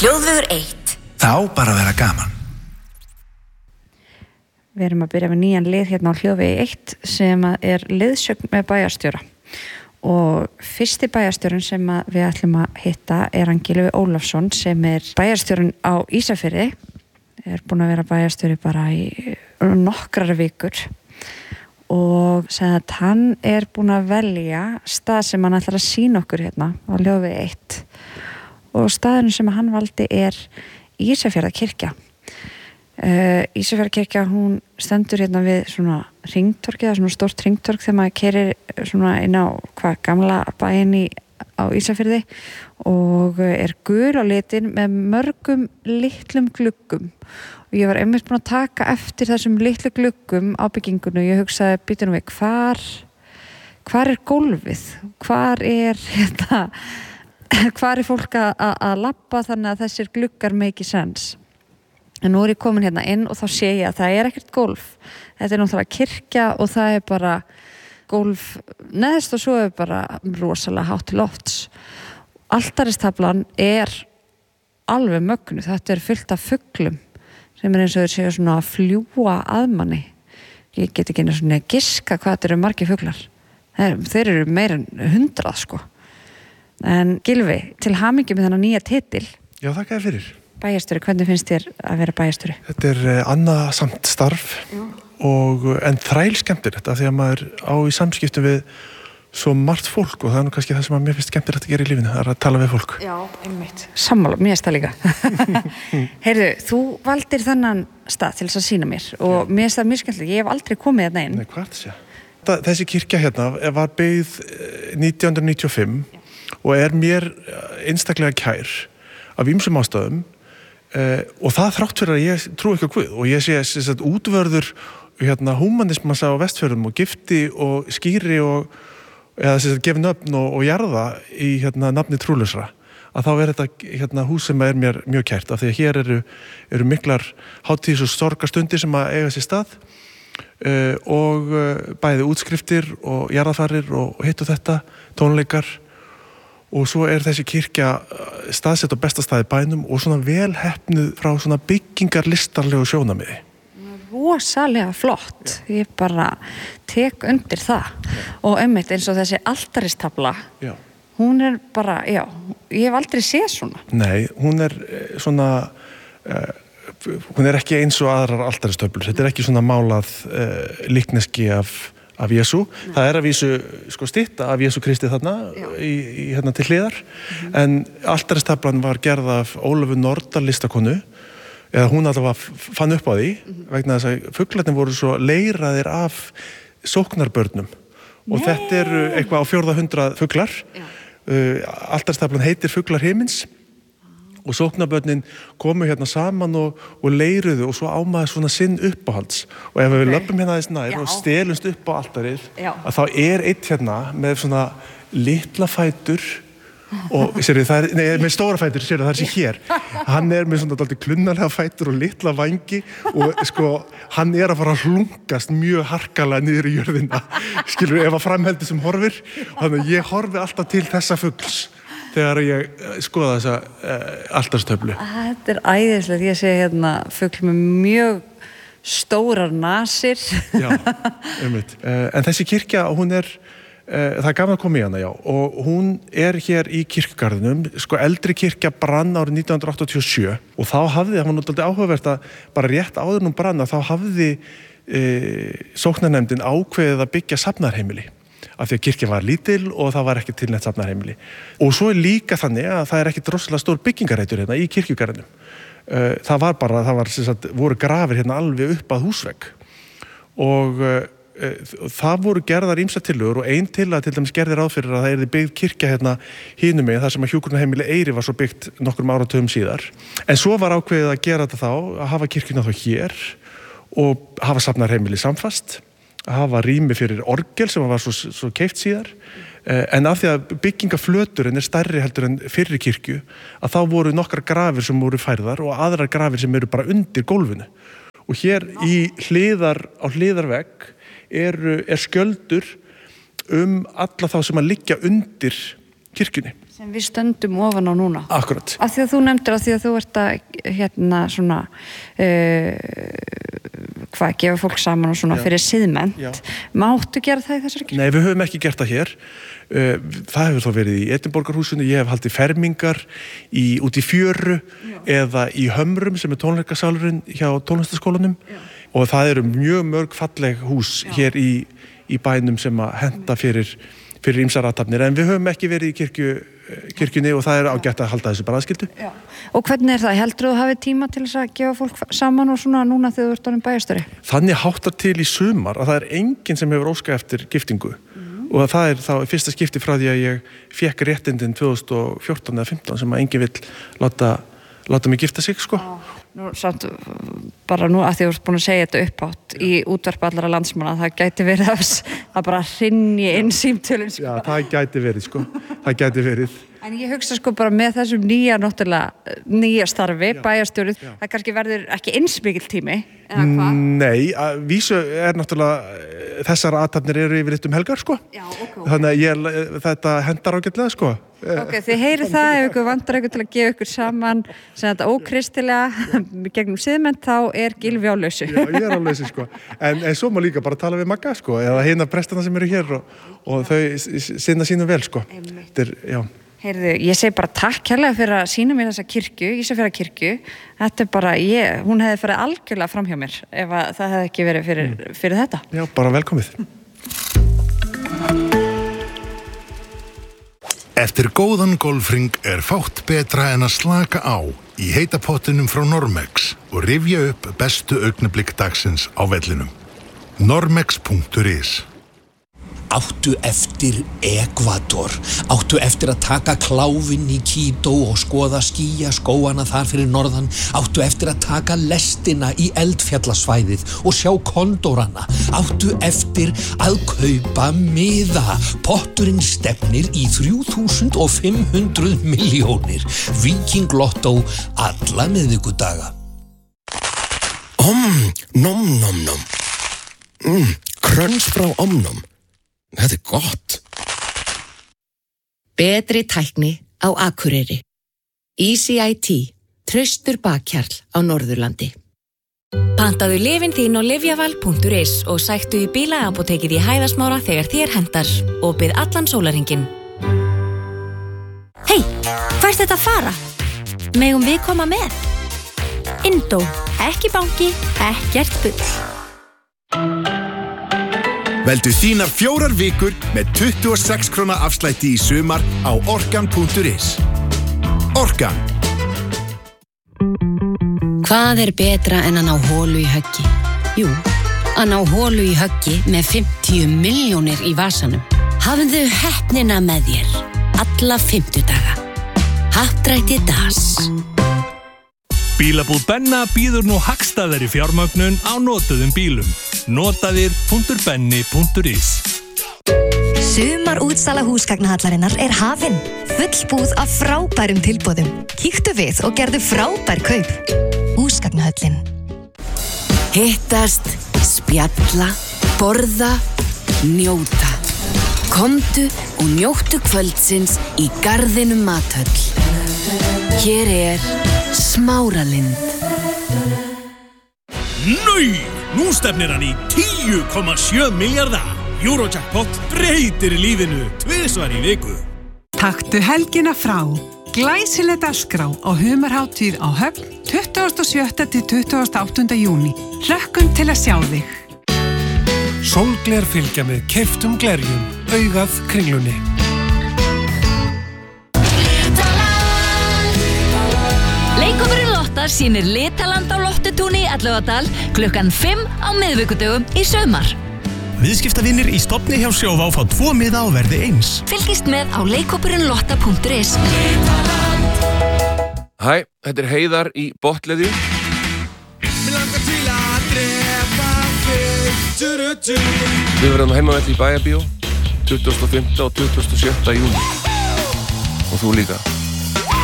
Hljóðvegur 1. Þá bara vera gaman. Við erum að byrja með nýjan lið hérna á Hljóðvegi 1 sem er liðsögn með bæjarstjóra. Og fyrsti bæjarstjórinn sem við ætlum að hitta er hann Gylfi Ólafsson sem er bæjarstjórinn á Ísafirði. Er búinn að vera bæjarstjóri bara í nokkrar vikur. Og segði að hann er búinn að velja stað sem hann ætlar að sýna okkur hérna á Hljóðvegi 1. Og staðurinn sem hann valdi er Ísafjarðarkirkja. Ísafjarðarkirkja, hún stendur hérna við svona hringtorg eða svona stórt hringtorg þegar maður keyrir svona inn á gamla bæinn á Ísafirði og er gul á litin með mörgum litlum gluggum. Og ég var einmitt búin að taka eftir þessum litlu gluggum á byggingunni og ég hugsaði, býtu nú við, hvar er gólfið? Hvar er fólk að labba þannig að þessir gluggar make sense? En nú er ég komin hérna inn og þá sé ég að það er ekkert gólf. Þetta er náttúrulega kirkja og það er bara gólf neðst og svo er bara rosalega hátt til lofts. Altaristaflan er alveg mögnuð. Þetta er fullt af fuglum sem er eins og þeir séu svona að fljúa að manni. Ég get ekki einu svona að giska hvað þetta eru margir fuglar. Þeir eru meira en 100 sko. En Gylfi, til hamingju með þennan nýja titil. Já, þakka þér fyrir. Bæjarstjóri, hvernig finnst þér að vera bæjarstjóri? Þetta er annasamt starf en þræl skemmtilegt af því að maður á í samskiptum við svo margt fólk og það er nú kannski það sem að mér finnst skemmtilegt að gera í lífinu, það er að tala við fólk. Já, einmitt. Sammála, mér finnst það líka. Heyrðu, þú valdir þennan stað til þess að sýna mér og mér finnst það mjög skemmtilegt, ég hef aldrei komið þarna inn. Nei, hvað er það? Þessi kirkja hérna var byggð 1995 og er mér einstaklega kær af ýmsum ástæðum og það þrátt fyrir að ég trúi ekki á Guð og ég sé útvörður húmanismans á Vestfjörðum og gifti og skýri eða gefi nöfn og jarða í nafni trúlausra að þá er þetta hús sem er mér mjög kært af því að hér eru miklar hátíðis og sorgarstundir sem að eiga sér stað og bæði útskriftir og jarðafarir og hitt og þetta, tónleikar og svo er þessi kirkja staðsett á besta staði bænum og svona vel heppnuð frá svona byggingarlistarlegu sjónamiði. Rosalega flott. Ég bara tek undir það. Og einmitt eins og þessi altaristafla, hún er bara, ég hef aldrei séð svona. Nei, hún er svona, hún er ekki eins og aðrar altaristöflur. Þetta er ekki svona málað líkneski af Jesú. Það er að vísu stytta af Jesú Kristi þarna í til hliðar en altaristaflan var gerð af Ólöfu Nordal listakonu eða hún allavega fann upp á því vegna þess að fuglarnir voru svo leiraðir af sóknarbörnum og þetta eru eitthvað á 400 fuglar. Altaristaflan heitir Fuglar himins og sóknarbörnin komu hérna saman og leiruðu og svo ámaði svona sinn uppáhalds og ef við löpum hérna aðeins nær og stelumst upp á altarið að þá er eitt hérna með svona litla fætur og með stóra fætur, það er sér hér hann er með svona dálítið klunnalega fætur og litla vængi og hann er að fara að hlungast mjög harkalega niður í jörðina ef að framheldi sem horfir þannig að ég horfi alltaf til þessa fugls þegar ég skoða þessa altaristöflu. Þetta er æðislegt, ég sé hérna fugl með mjög stórar nasir. Já, einmitt. En þessi kirkja, hún er, það er gaman að koma í hana, og hún er hér í kirkjugarðinum, eldri kirkja brann árið 1987 og þá hafði, það var náttúrulega áhugavert að bara rétt áður nú brann að þá hafði sóknarnefndin ákveðið að byggja safnaðarheimili. Af því að kirkja var lítil og það var ekki tilnefnt safnaðarheimili. Og svo er líka þannig að það er ekki drossalega stór byggingarreitur hérna í kirkjugarðinum. Voru grafir hérna alveg upp að húsvegg. Og það voru gerðar ýmsar tillögur og ein tillaga til dæmis gerði ráð fyrir að það yrði byggð kirkja hérna hinum megin þar sem að hjúkrunarheimili Eyri var svo byggt nokkrum áratugum síðar. En svo var ákveðið að gera þetta þá, að hafa kirkjuna þá hér og hafa safnaðarheimili samfast. Að hafa rými fyrir orgel sem var svo keypt síðar en af því að byggingaflöturinn er stærri heldur en fyrri kirkju að þá voru nokkrar grafir sem voru færðar og aðrar grafir sem eru bara undir gólfinu og hér á hliðarvegg er skjöldur alla þá sem að liggja undir kirkjunni sem við stöndum ofan á núna. Akkurat. Af því að þú nefndir að því að þú ert að svona gefa fólk saman og svona fyrir siðmennt. Máttu gera það í þessari kirkju? Nei, við höfum ekki gert það hér. Það hefur þá verið í Edinborgarhúsinu, ég hef haldið fermingar út í Fjöru eða í Hömrum sem tónleikasalurinn hjá tónlistaskólanum og það eru mjög mörg falleg hús hér í bænum sem að henta fyrir ýmsar athafnir, en við höfum ekki verið í kirkjunni og það ágætt að halda þessu bara aðskildu. Og hvernig það? Heldur þú hafi tíma til þess að gefa fólk saman og svona núna þegar þú ert orðinn bæjarstjóri? Þannig háttar til í sumar að það enginn sem hefur óskað eftir giftingu og það þá fyrsta skipti frá því að ég fékk réttindin 2014 eða 15 sem að enginn vill láta mig gifta sig, sko. Nú, samt, bara nú að því þú ert búin að segja þetta uppátt í útvarpi allara landsmanna, það gæti verið að bara hrynji inn símtölun, sko. Já, það gæti verið, sko. Það gæti verið. En ég hugsa sko bara með þessum nýja starfi, bæjarstjórið, það kannski verður ekki eins mikill tími, eða hvað? Nei, að vísu náttúrulega, þessar athafnir eru yfirleitt helgar, sko. Já, okay. Þannig að þetta hendar ágætlega, sko. Ok, þið heyrið það, ef ykkur vantar ykkur til að gefa ykkur saman sem þetta ókristilega gegnum siðmennt, þá Gylfi á lausu. Já, ég á lausu, sko. En svo má líka bara tala við Magga, sko, eða hina prestana sem eru hér og þau sinna sínum vel, sko. Já. Heyrðu, ég segi bara takk kærlega fyrir að sýna mér þessa kirkju, Ísafjarðarkirkju. Þetta bara, hún hefði farið algjörlega fram hjá mér ef það hefði ekki verið fyrir þetta. Já, bara velkomið. Eftir góðan golfring fátt betra en að slaka á í heita pottinum frá Normex og rifja upp bestu augnablik dagsins á vellinum. Normex.is Áttu eftir Ekvador, áttu eftir að taka kláfinn í Quito og skoða skýjaskóana þar fyrir norðan, áttu eftir að taka lestina í eldfjallasvæðið og sjá kondórana, áttu eftir að kaupa miða. Potturinn stefnir í 3.500 milljónir. Viking Lotto alla miðvikudaga. Nom nom nom. Kröns frá Omnom. Þetta gott. Betri tækni á Akureyri. Easy IT, traustur bakkjarl á Norðurlandi. Pantaðu lyfin þín á lyfjaval.is og sæktu í bílaapótekið í Hæðasmára þegar þér hentar og bið allan sólarhringinn. Hey, hvert þetta fara? Megum við koma með? Indó, ekki banki, ekkert bull. Veldu þínar 4 vikur með 26 króna afslætti í sumar á orkan.is. Orkan. Hvað betra en að ná holu í höggi? Jú, að ná holu í höggi með 50 milljónir í vasanum. Hafðu heppnina með þér alla 50 daga. Happdrætti DAS. Bílabúð Benna býður nú hagstæðari fjármögnun á notuðum bílum. Notaðir.benni.is. Sumarútsala húsgagnahallarinnar hafin. Fullbúð af frábærum tilboðum. Kíktu við og gerðu frábær kaup. Húsgagnahöllin. Hittast, spjalla, borða, njóta. Komdu og njóttu kvöldsins í Garðinum mathöll. Hér Smáralind. Nei, nú stefnir hann í 10,7 milljarða. Eurojackpot breytir lífinu 2 svar í viku. Taktu helgina frá. Glæsileg dagskrá á humarhátíð á Höfn 27. til 28. júní. Hlökkum til að sjá þig. Sólgler fylgja með keyptum glerjum, augað kringlunni. Leikhópurinn Lotta sýnir Litaland á Lottutúni í Elliðaárdal klukkan 5 á miðvikudögum í sumar. Viðskiptavinir í stofni hjá Sjóvá fá 2 miða og verði eins. Fylgist með á leikhópurinnlotta.is. Hæ, þetta Heiðar í Botleði. Mér langar til að drepa þig. Við verðum heimavelli í Bæjarbíó 25. og 27. júní. Og þú líka.